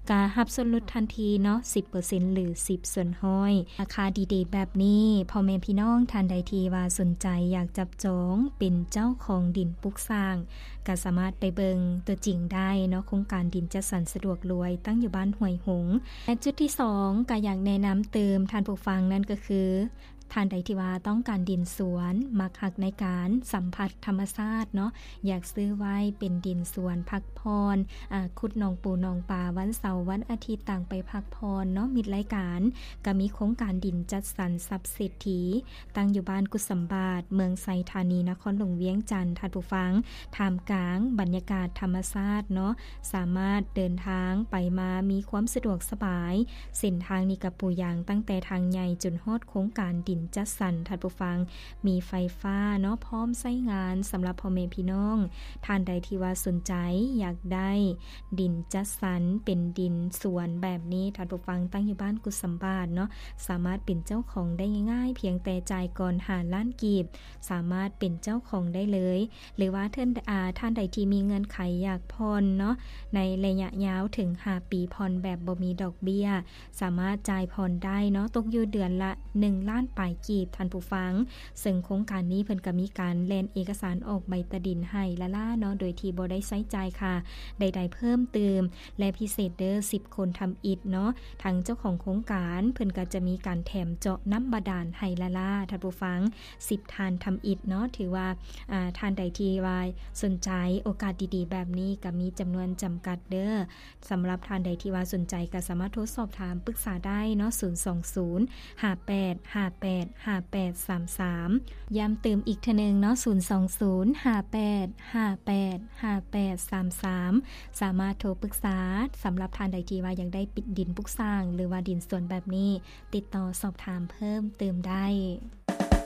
การับส่วนลดทันทีเนาะ 10% หรือ10ส่วนห้อยราคาดีๆแบบนี้พ่อแม่พี่น้องท่านใดที่ว่าสนใจอยากจับจองเป็นเจ้าของดินปลูกสร้างก็สามารถไปเบิงตัวจริงได้เนาะโครงการดินจัดสรรสะดวกรวยตั้งอยู่บ้านห้วยหงส์และจุดที่2ก็อยากแนะนำเติมท่านผู้ฟังนั่นก็คือท่านใดที่ว่าต้องการดินสวนมักหักในการสัมผัสธรรมชาติเนาะอยากซื้อไว้เป็นดินสวนพักพรขุดหนองปูหนองปลาวันเสาร์วันอาทิตย์ต่างไปพักพรเนาะมิตรรายการก็มีโครงการดินจัดสรรทรัพย์เศรษฐีตั้งอยู่บ้านกุสัมบาทเมืองไซธานีนครหลวงเวียงจันทน์ท่านผู้ฟังท่ามกลางบรรยากาศธรรมชาติเนาะสามารถเดินทางไปมามีความสะดวกสบายเส้นทางนี้กับปูอย่างตั้งแต่ทางใหญ่จนฮอดโครงการดินจัดสรรท่านผู้ฟังมีไฟฟ้าเนาะพร้อมใช้งานสำหรับพ่อแม่พี่น้องท่านใดที่ว่าสนใจอยากได้ดินจัดสรรเป็นดินสวนแบบนี้ท่านผู้ฟังตั้งอยู่บ้านกุสัมบาทเนาะสามารถเป็นเจ้าของได้ง่ายๆเพียงแต่จ่ายก่อน5 ล้านกีบสามารถเป็นเจ้าของได้เลยหรือว่าท่านใดที่มีเงินไขอยากผ่อนเนาะในระยะยาวถึง5 ปีผ่อนแบบบ่มีดอกเบี้ยสามารถจ่ายผ่อนได้เนาะตกอยู่เดือนละ1 ล้านปลายกีบท่านผู้ฟังซึ่งโครงการนี้เพิ่นก็มีการแลนเอกสารออกใบตะดินให้ละล่าเนาะโดยที่บ่ได้ใช้จ่ายค่ะใดๆเพิ่มเติมและพิเศษเด้อ10 คนทำอิฐเนาะทางเจ้าของโครงการเพิ่นก็จะมีการแถมเจาะน้ำบาดาลให้ละล่าท่านผู้ฟัง10 ทานทำอิฐเนาะถือว่าท่านใดที่ว่าสนใจโอกาสดีๆแบบนี้ก็มีจำนวนจำกัดเด้อสำหรับท่านใดที่ว่าสนใจก็สามารถโทรสอบถามปรึกษาได้เนาะ020585833ย้ำเติมอีกเทื่อนึงเนาะ020585833สามารถโทรปรึกษาสำหรับท่านใดที่ว่าอยากได้ปิดดินปลูกสร้างหรือว่าดินสวนแบบนี้ติดต่อสอบถามเพิ่มเติมได้